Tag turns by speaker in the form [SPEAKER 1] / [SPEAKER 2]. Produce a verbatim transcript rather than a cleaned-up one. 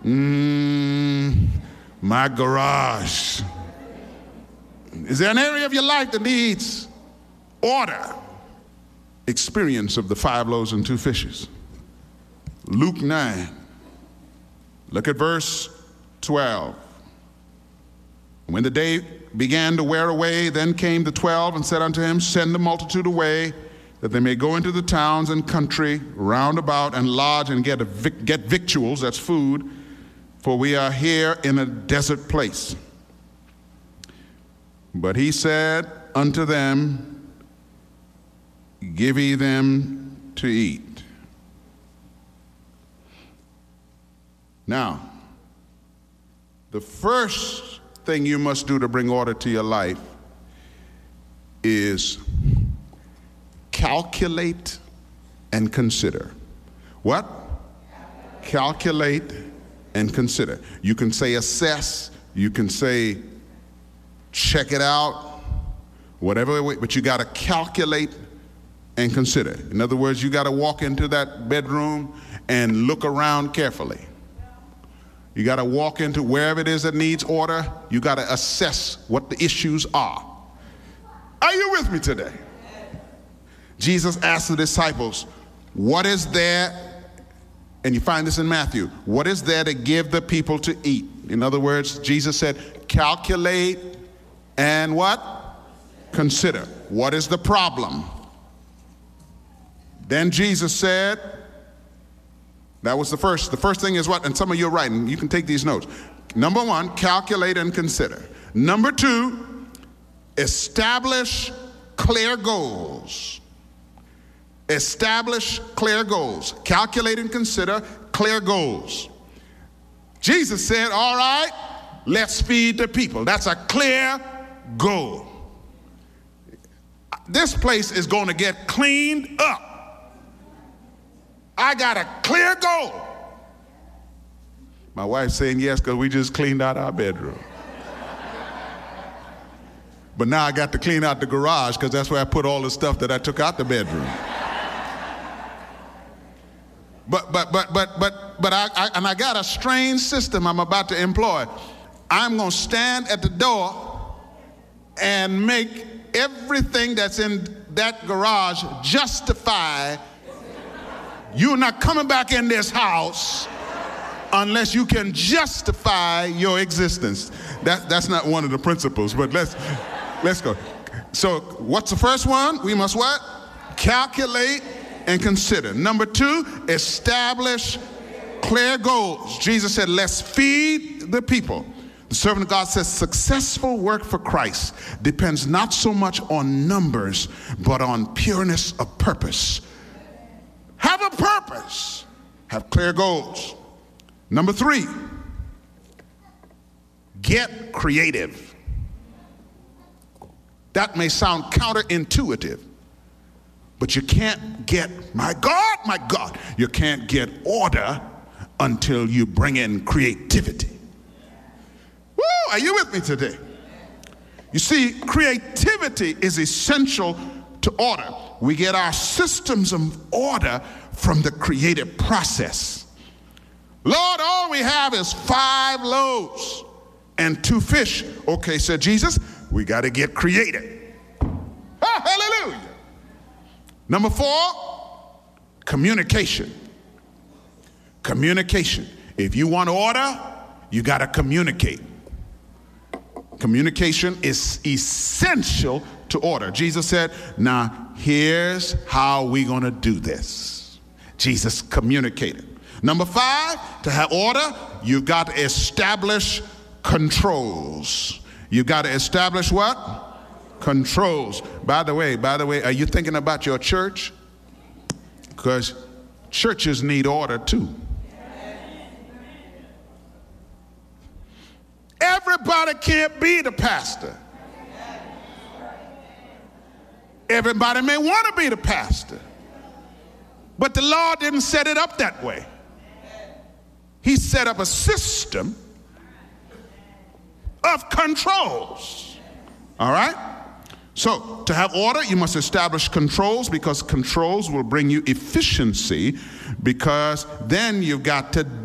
[SPEAKER 1] Mm, my garage. Is there an area of your life that needs order? Experience of the five loaves and two fishes. Luke nine. Look at verse twelve. When the day began to wear away, then came the twelve and said unto him, send the multitude away, that they may go into the towns and country round about and lodge and get, a vic- get victuals, that's food, for we are here in a desert place. But he said unto them, give ye them to eat. Now, the first thing you must do to bring order to your life is calculate and consider. What? Calculate and consider. You can say assess, you can say check it out, whatever, but you got to calculate and consider. In other words, you got to walk into that bedroom and look around carefully. You got to walk into wherever it is that needs order. You got to assess what the issues are. Are you with me today? Jesus asked the disciples, what is there, and you find this in Matthew, what is there to give the people to eat? In other words, Jesus said, calculate and what? Consider. What is the problem? Then Jesus said, that was the first. The first thing is what? And some of you are writing. You can take these notes. Number one, calculate and consider. Number two, establish clear goals. Establish clear goals. Calculate and consider clear goals. Jesus said, all right, let's feed the people. That's a clear goal. This place is going to get cleaned up. I got a clear goal. My wife's saying yes because we just cleaned out our bedroom. But now I got to clean out the garage because that's where I put all the stuff that I took out the bedroom. But but but but but but I, I and I got a strange system I'm about to employ. I'm going to stand at the door and make everything that's in that garage justify. You're not coming back in this house unless you can justify your existence. That, that's not one of the principles, but let's, let's go. So what's the first one? We must what? Calculate and consider. Number two, establish clear goals. Jesus said, let's feed the people. The servant of God says, successful work for Christ depends not so much on numbers, but on pureness of purpose. Have a purpose. Have clear goals. Number three, get creative. That may sound counterintuitive, but you can't get, my God, my God, you can't get order until you bring in creativity. Woo, are you with me today? You see, creativity is essential to order. We get our systems of order from the creative process. Lord, all we have is five loaves and two fish. Okay, said Jesus, we got to get creative. Ah, hallelujah. Number four, communication. Communication. If you want order, you got to communicate. Communication is essential to order. Jesus said, now here's how we're going to do this. Jesus communicated. Number five, to have order, you've got to establish controls. You've got to establish what? Controls. By the way, by the way, are you thinking about your church? Because churches need order too. Everybody can't be the pastor. Everybody may want to be the pastor, but the Lord didn't set it up that way. He set up a system of controls. All right? So, to have order, you must establish controls, because controls will bring you efficiency, because then you've got to